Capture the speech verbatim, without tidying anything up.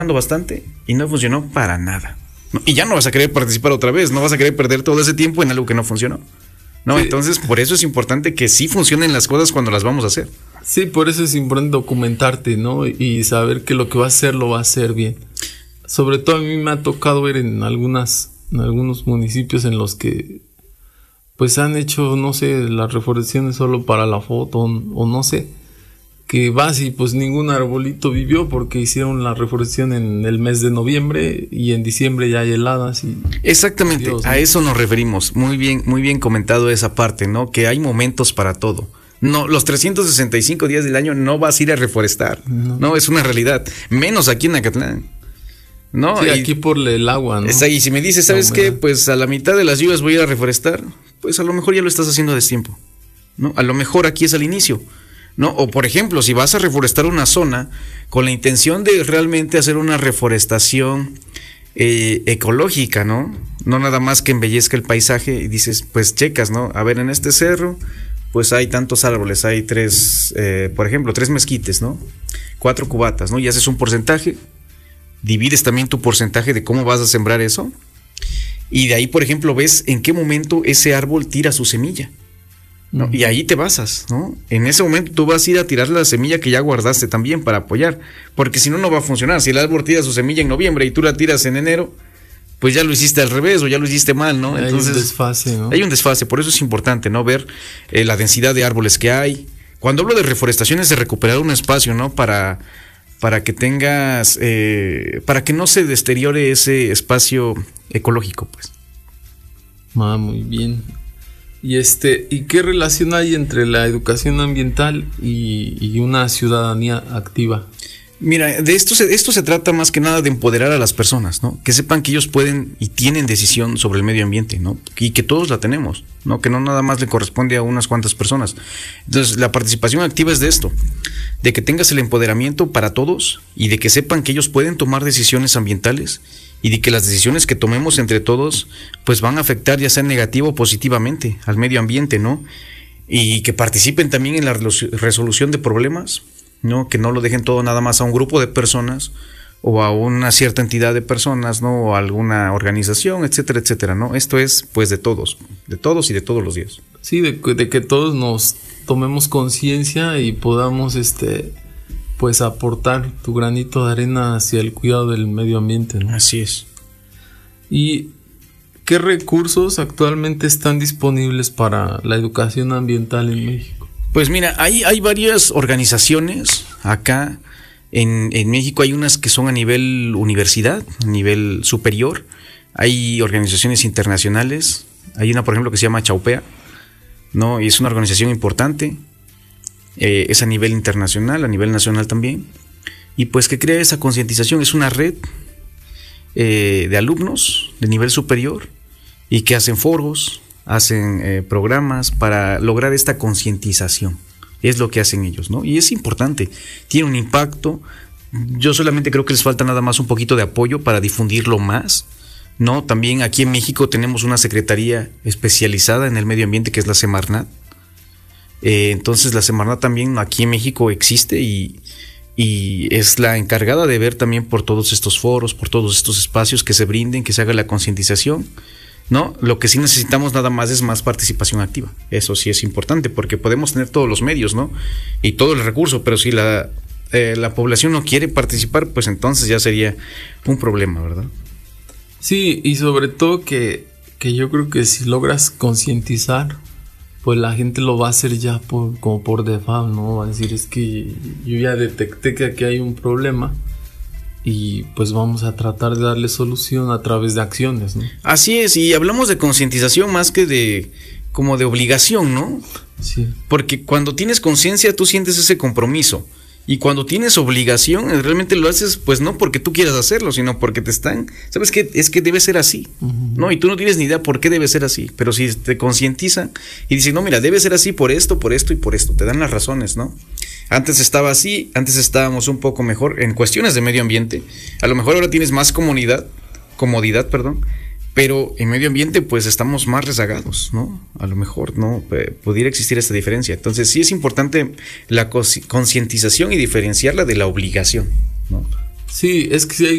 bastante y no funcionó para nada. ¿No? Y ya no vas a querer participar otra vez, no vas a querer perder todo ese tiempo en algo que no funcionó. No, sí. Entonces por eso es importante que sí funcionen las cosas cuando las vamos a hacer. Sí, por eso es importante documentarte, ¿no? Y saber que lo que va a hacer lo va a hacer bien. Sobre todo a mí me ha tocado ver en algunas, en algunos municipios en los que pues han hecho, no sé, las reforestaciones solo para la foto o, o no sé, que vas y pues ningún arbolito vivió porque hicieron la reforestación en el mes de noviembre y en diciembre ya hay heladas y... Exactamente, Dios, ¿no? A eso nos referimos. Muy bien, muy bien comentado esa parte, ¿no? Que hay momentos para todo. No, los trescientos sesenta y cinco días del año no vas a ir a reforestar. No, no es una realidad. Menos aquí en Acatlán. No, sí, y, aquí por el agua, ¿no? Está, y si me dices, ¿sabes qué? Pues a la mitad de las lluvias voy a ir a reforestar. Pues a lo mejor ya lo estás haciendo a destiempo, ¿no? A lo mejor aquí es al inicio, ¿no? O por ejemplo, si vas a reforestar una zona con la intención de realmente hacer una reforestación eh, ecológica, ¿no? No nada más que embellezca el paisaje y dices, pues checas, ¿no? A ver, en este cerro, pues hay tantos árboles, hay tres, eh, por ejemplo, tres mezquites, ¿no? Cuatro cubatas, ¿no? Y haces un porcentaje, divides también tu porcentaje de cómo vas a sembrar eso. Y de ahí, por ejemplo, ves en qué momento ese árbol tira su semilla, ¿no? Uh-huh. Y ahí te basas, ¿no? En ese momento tú vas a ir a tirar la semilla que ya guardaste también para apoyar, porque si no, no va a funcionar. Si el árbol tira su semilla en noviembre y tú la tiras en enero, pues ya lo hiciste al revés o ya lo hiciste mal, ¿no? Entonces, hay un desfase, ¿no? Hay un desfase, por eso es importante, ¿no? Ver eh, la densidad de árboles que hay. Cuando hablo de reforestación es de recuperar un espacio, ¿no? Para... para que tengas, eh, para que no se deteriore ese espacio ecológico, pues. Ah, muy bien. Y este, ¿y qué relación hay entre la educación ambiental y, y una ciudadanía activa? Mira, de esto se, esto se trata más que nada de empoderar a las personas, ¿no? Que sepan que ellos pueden y tienen decisión sobre el medio ambiente, ¿no? Y que todos la tenemos, ¿no? Que no nada más le corresponde a unas cuantas personas. Entonces, la participación activa es de esto, de que tengas el empoderamiento para todos y de que sepan que ellos pueden tomar decisiones ambientales y de que las decisiones que tomemos entre todos, pues van a afectar ya sea negativo o positivamente al medio ambiente, ¿no? Y que participen también en la resolución de problemas, ¿no? Que no lo dejen todo nada más a un grupo de personas o a una cierta entidad de personas, ¿no? O a alguna organización, etcétera, etcétera, ¿no? Esto es pues de todos, de todos y de todos los días. Sí, de, de que todos nos tomemos conciencia y podamos este pues aportar tu granito de arena hacia el cuidado del medio ambiente, ¿no? Así es. ¿Y qué recursos actualmente están disponibles para la educación ambiental en México? Pues mira, hay, hay varias organizaciones acá en, en México. Hay unas que son a nivel universidad, a nivel superior. Hay organizaciones internacionales. Hay una, por ejemplo, que se llama Chaupea, ¿no? Y es una organización importante. Eh, es a nivel internacional, a nivel nacional también. Y pues que crea esa concientización. Es una red eh, de alumnos de nivel superior y que hacen foros, hacen eh, programas para lograr esta concientización. Es lo que hacen ellos, ¿no? Y es importante, tiene un impacto. Yo solamente creo que les falta nada más un poquito de apoyo para difundirlo más, ¿no? También aquí en México tenemos una secretaría especializada en el medio ambiente que es la Semarnat. Eh, entonces la Semarnat también aquí en México existe y, y es la encargada de ver también por todos estos foros, por todos estos espacios que se brinden, que se haga la concientización, ¿no? Lo que sí necesitamos nada más es más participación activa. Eso sí es importante porque podemos tener todos los medios, ¿no? Y todo el recurso, pero si la, eh, la población no quiere participar, pues entonces ya sería un problema, ¿verdad? Sí, y sobre todo que, que yo creo que si logras concientizar, pues la gente lo va a hacer ya por, como por default, ¿no? Va a decir, es que yo ya detecté que aquí hay un problema y pues vamos a tratar de darle solución a través de acciones, ¿no? Así es, y hablamos de concientización más que de como de obligación, ¿no? Sí. Porque cuando tienes conciencia tú sientes ese compromiso. Y cuando tienes obligación, realmente lo haces, pues no porque tú quieras hacerlo, sino porque te están, ¿sabes qué? Es que debe ser así, uh-huh. ¿no? Y tú no tienes ni idea por qué debe ser así, pero si te concientizan y dicen, no, mira, debe ser así por esto, por esto y por esto, te dan las razones, ¿no? Antes estaba así, antes estábamos un poco mejor en cuestiones de medio ambiente, a lo mejor ahora tienes más comodidad, comodidad, perdón, pero en medio ambiente pues estamos más rezagados, ¿no? A lo mejor no eh, pudiera existir esta diferencia. Entonces sí es importante la concientización y diferenciarla de la obligación, ¿no? Sí, es que sí hay